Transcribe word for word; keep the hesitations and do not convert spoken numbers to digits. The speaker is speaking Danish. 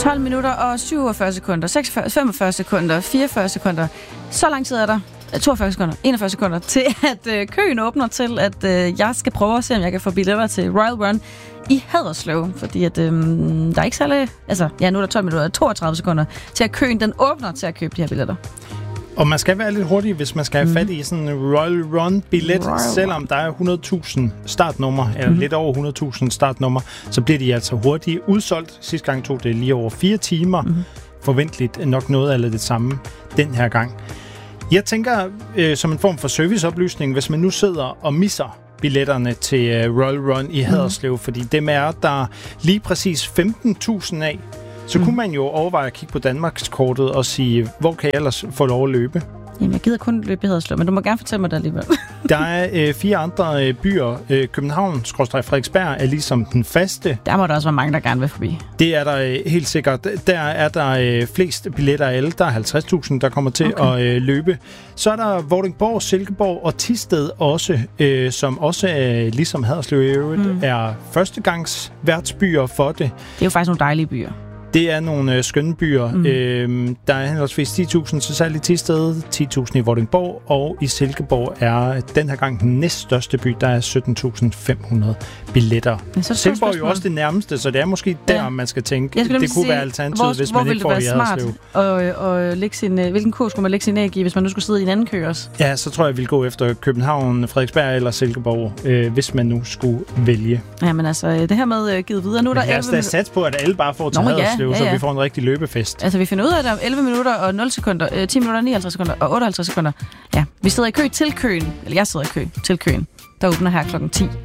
tolv minutter og syvogfyrre sekunder, seksogfyrre, femogfyrre sekunder, fireogfyrre sekunder. Så lang tid er der. toogfyrre sekunder, enogfyrre sekunder, til at øh, køen åbner til, at øh, jeg skal prøve at se, om jeg kan få billetter til Royal Run i Haderslev. Fordi at, øh, der er ikke særlig... Altså, ja, nu er der tolv minutter og toogtredive sekunder til, at køen den åbner til at købe de her billetter. Og man skal være lidt hurtig, hvis man skal have mm. fat i sådan en Royal Run-billet. Royal Selvom der er hundrede tusind startnummer, eller mm. lidt over hundrede tusind startnummer, så bliver de altså hurtigt udsolgt. Sidste gang tog det lige over fire timer. Mm. Forventeligt nok noget af det samme den her gang. Jeg tænker, øh, som en form for serviceoplysning, hvis man nu sidder og misser billetterne til øh, Royal Run i Haderslev, mm. fordi dem er der lige præcis femten tusind af, så mm. kunne man jo overveje at kigge på Danmarkskortet og sige, hvor kan jeg ellers få lov at løbe? Jamen, jeg gider kun løbe i Haderslev, men du må gerne fortælle mig det alligevel. Der er øh, fire andre øh, byer. Øh, København, skråstreg Frederiksberg, er ligesom den faste. Der må der også være mange, der gerne vil forbi. Det er der øh, helt sikkert. Der er der øh, flest billetter af alle. Der er halvtreds tusind, der kommer til okay. at øh, løbe. Så er der Vordingborg, Silkeborg og Thisted også, øh, som også øh, ligesom Haderslev i øvrigt, mm. er førstegangs værtsbyer for det. Det er jo faktisk nogle dejlige byer. Det er nogle øh, skønne byer. Mm. Øhm, der er henholdsvis ti tusind til salg i Thisted, ti tusind i Vordingborg, og i Silkeborg er den her gang den næststørste by. Der er sytten tusind fem hundrede billetter. Ja, Silkeborg er jo også det nærmeste, så det er måske der, ja. man skal tænke. Det kunne sige, være alternativet, hvis man ikke får i Haderslev. Og, og lægge sin, hvilken kurs skulle man lægge sin æg i, hvis man nu skulle sidde i en anden kø også? Ja, så tror jeg, jeg ville gå efter København, Frederiksberg eller Silkeborg, øh, hvis man nu skulle vælge. Ja, men altså, det her med uh, givet videre. Nu er der elleve minutter. Jeg sats på, at alle bare får til Haderslev. Ja, ja. Så vi får en rigtig løbefest. Altså, vi finder ud af det om elleve minutter og nul sekunder, øh, ti minutter og nioghalvtreds sekunder og otteoghalvtreds sekunder. Ja, vi sidder i kø til køen, eller jeg sidder i kø til køen. Der åbner her klokken ti.